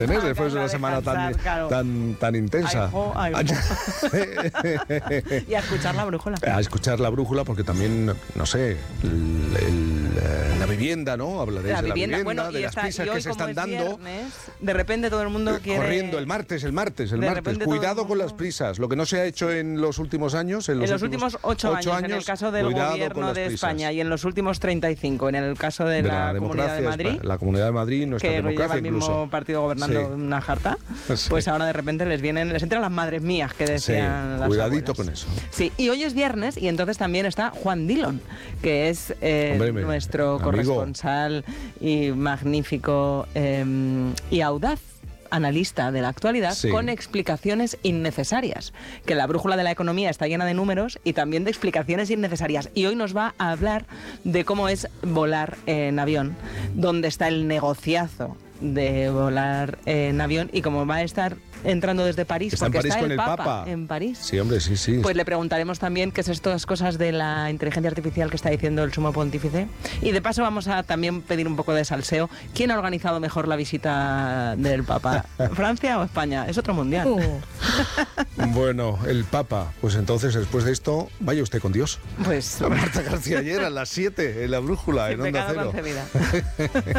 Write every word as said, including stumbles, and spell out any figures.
Tener después de una semana tan, claro. tan, tan intensa. Ay, jo, ay, jo. Y a escuchar la brújula. A escuchar la brújula, porque también, no sé, el, el, la vivienda, ¿no? Hablaréis La de vivienda, la vivienda, bueno, de y las está, prisas y hoy, que se como están es dando. Viernes, de repente todo el mundo quiere... Corriendo, el martes, el martes, el De martes. repente Cuidado todo el con mundo- las prisas. Lo que no se ha hecho en los últimos años, en los, En los últimos ocho años, en el caso del cuidado con gobierno las de prisas. España, y en los últimos treinta y cinco, en el caso de, De la, la Comunidad de democracia, Madrid, la Comunidad de Madrid, nuestra que lleva democracia el mismo incluso. partido gobernando Sí. una jarta, Sí. pues ahora de repente les vienen, les entran las madres mías que decían Sí, las cuidadito abuelas. con eso. Sí, y hoy es viernes y entonces también está Juan Dillon, que es eh, Hombre, me- nuestro amigo. corresponsal y magnífico eh, y audaz analista de la actualidad, Sí. con explicaciones innecesarias, que la brújula de la economía está llena de números y también de explicaciones innecesarias, y hoy nos va a hablar de cómo es volar en avión, dónde está el negociazo de volar en avión, y cómo va a estar entrando desde París, Está en porque París está con el el Papa, Papa. en París. Sí, hombre, sí, sí. Pues le preguntaremos también qué es estas cosas de la inteligencia artificial que está diciendo el sumo pontífice. Y de paso vamos a también pedir un poco de salseo. ¿Quién ha organizado mejor la visita del Papa? ¿Francia o España? Es otro mundial. Uh. Bueno, el Papa. Pues entonces, después de esto, vaya usted con Dios. Pues A Marta García ayer a las siete en la brújula, sin en Onda pecado Cero. concebida.